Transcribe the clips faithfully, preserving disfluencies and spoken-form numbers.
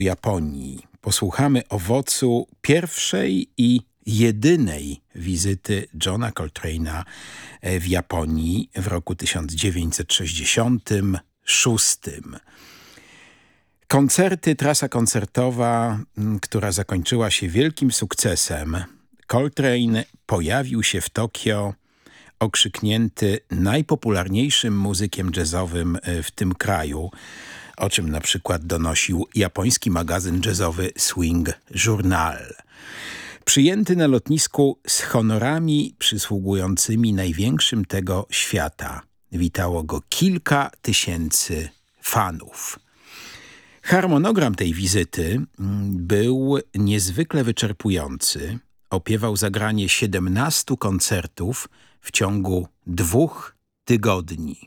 Japonii. Posłuchamy owocu pierwszej i jedynej wizyty Johna Coltrane'a w Japonii w roku tysiąc dziewięćset sześćdziesiątym szóstym. Koncerty, trasa koncertowa, która zakończyła się wielkim sukcesem. Coltrane pojawił się w Tokio okrzyknięty najpopularniejszym muzykiem jazzowym w tym kraju, o czym na przykład donosił japoński magazyn jazzowy Swing Journal. Przyjęty na lotnisku z honorami przysługującymi największym tego świata. Witało go kilka tysięcy fanów. Harmonogram tej wizyty był niezwykle wyczerpujący. Opiewał zagranie siedemnastu koncertów w ciągu dwóch tygodni.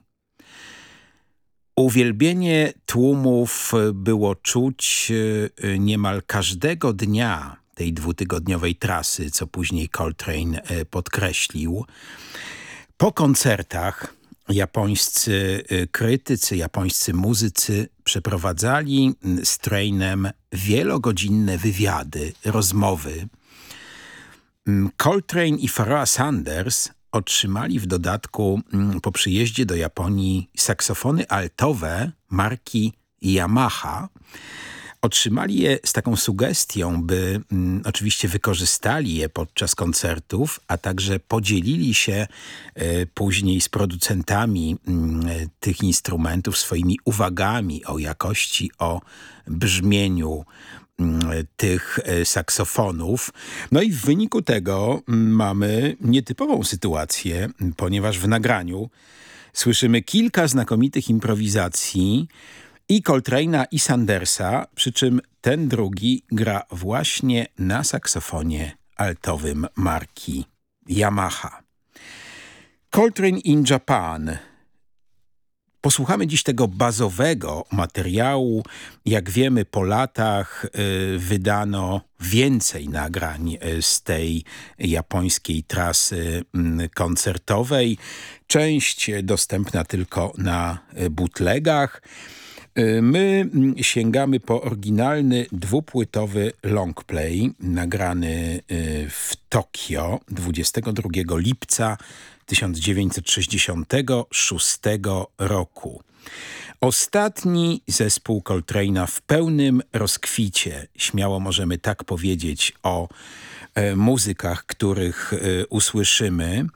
Uwielbienie tłumów było czuć niemal każdego dnia tej dwutygodniowej trasy, co później Coltrane podkreślił. Po koncertach japońscy krytycy, japońscy muzycy przeprowadzali z Trainem wielogodzinne wywiady, rozmowy. Coltrane i Pharoah Sanders otrzymali w dodatku po przyjeździe do Japonii saksofony altowe marki Yamaha. Otrzymali je z taką sugestią, by mm, oczywiście wykorzystali je podczas koncertów, a także podzielili się y, później z producentami y, tych instrumentów swoimi uwagami o jakości, o brzmieniu y, tych y, saksofonów. No i w wyniku tego y, mamy nietypową sytuację, ponieważ w nagraniu słyszymy kilka znakomitych improwizacji i Coltrane'a i Sandersa, przy czym ten drugi gra właśnie na saksofonie altowym marki Yamaha. Coltrane in Japan. Posłuchamy dziś tego bazowego materiału. Jak wiemy, po latach y, wydano więcej nagrań y, z tej japońskiej trasy y, koncertowej. Część dostępna tylko na y, bootlegach. My sięgamy po oryginalny dwupłytowy longplay nagrany w Tokio dwudziestego drugiego lipca tysiąc dziewięćset sześćdziesiątego szóstego roku. Ostatni zespół Coltrane'a w pełnym rozkwicie. Śmiało możemy tak powiedzieć o e, muzykach, których e, usłyszymy.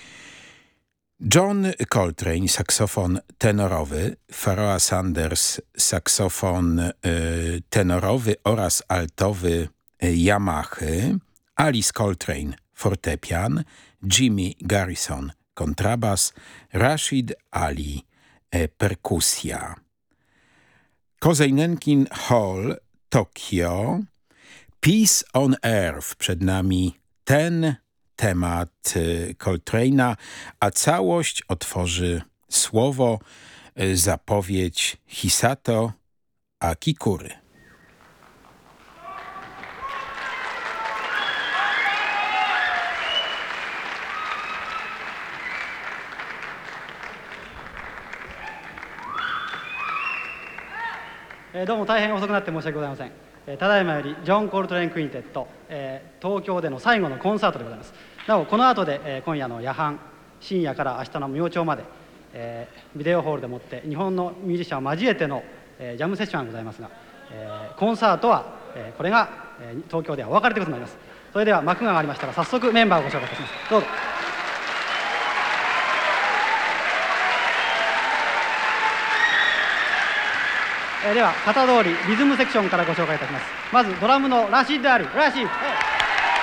John Coltrane, saksofon tenorowy, Pharoah Sanders, saksofon y, tenorowy oraz altowy y, Yamahy, Alice Coltrane, fortepian, Jimmy Garrison, kontrabas, Rashid Ali, y, perkusja. Kozeinenkin Hall, Tokio, Peace on Earth, przed nami ten temat Coltrane'a, a całość otworzy słowo, zapowiedź Hisato Akikury. えー、どうも大変遅くなって申し訳ございません。えー、ただいまよりジョン・コルトレーン・クインテッド、えー、東京での最後のコンサートでございます。なおこの後で、えー、今夜の夜半深夜から明日の明朝まで、えー、ビデオホールでもって日本のミュージシャンを交えての、えー、ジャムセッションがございますが、えー、コンサートは、えー、これが、えー、東京ではお別れということになります。それでは幕が上がりましたら早速メンバーをご紹介いたします。どうぞ。えー、では型通りリズムセクションからご紹介いたします。まずドラムのラシッド・アリ。ラシッド、えー